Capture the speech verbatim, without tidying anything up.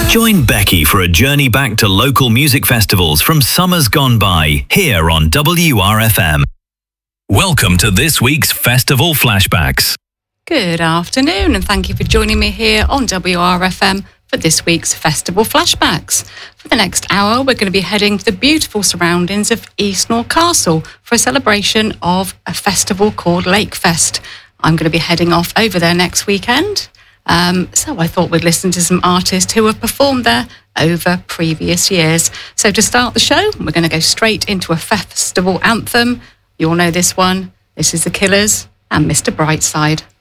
Join Becky for a journey back to local music festivals from summers gone by, here on W R F M. Welcome to this week's Festival Flashbacks. Good afternoon, and thank you for joining me here on W R F M for this week's Festival Flashbacks. For the next hour, we're going to be heading to the beautiful surroundings of Eastnor Castle for a celebration of a festival called Lakefest. I'm going to be heading off over there next weekend. Um, so I thought we'd listen to some artists who have performed there over previous years. So to start the show, we're going to go straight into a festival anthem. You all know this one. This is The Killers and Mister Brightside.